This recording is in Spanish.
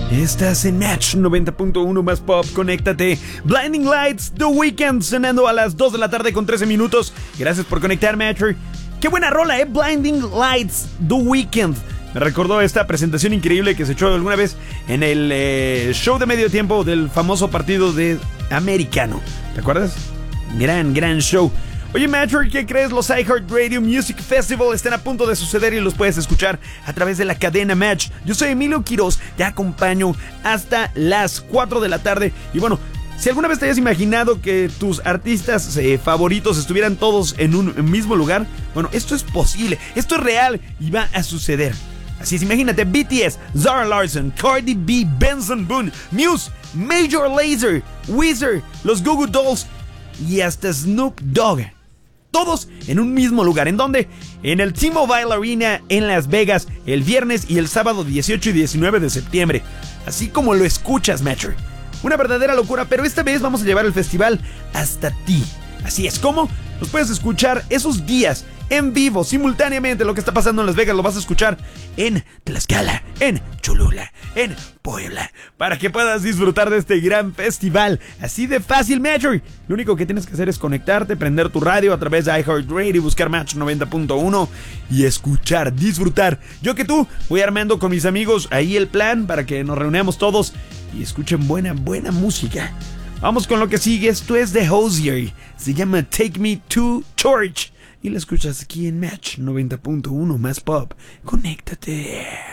Estás en Match 90.1 más pop, conéctate. Blinding Lights, The Weeknd, sonando a las 2 de la tarde con 13 minutos. Gracias por conectar, Matcher. Qué buena rola, Blinding Lights, The Weeknd. Me recordó esta presentación increíble que se echó alguna vez en el show de medio tiempo del famoso partido de americano. ¿Te acuerdas? Gran show. Oye, Matcher, ¿qué crees? Los iHeartRadio Music Festival están a punto de suceder y los puedes escuchar a través de la cadena Match. Yo soy Emilio Quiroz, te acompaño hasta las 4 de la tarde. Y bueno, si alguna vez te hayas imaginado que tus artistas favoritos estuvieran todos en un mismo lugar, bueno, esto es posible, esto es real y va a suceder. Así es, imagínate, BTS, Zara Larsson, Cardi B, Benson Boone, Muse, Major Lazer, Weezer, los Goo Goo Dolls y hasta Snoop Dogg. Todos en un mismo lugar. ¿En dónde? En el T-Mobile Arena en Las Vegas, el viernes y el sábado 18 y 19 de septiembre. Así como lo escuchas, Matcher. Una verdadera locura, pero esta vez vamos a llevar el festival hasta ti. Así es, ¿cómo? Nos puedes escuchar esos días en vivo, simultáneamente. Lo que está pasando en Las Vegas lo vas a escuchar en Tlaxcala, en Cholula, en Puebla, para que puedas disfrutar de este gran festival. Así de fácil, Matcher. Lo único que tienes que hacer es conectarte, prender tu radio a través de iHeartRadio, buscar Match 90.1 y escuchar, disfrutar. Yo que tú voy armando con mis amigos ahí el plan para que nos reunamos todos y escuchen buena música. Vamos con lo que sigue. Esto es de Hozier. Se llama Take Me to Church. Y la escuchas aquí en Match 90.1 más pop. Conéctate.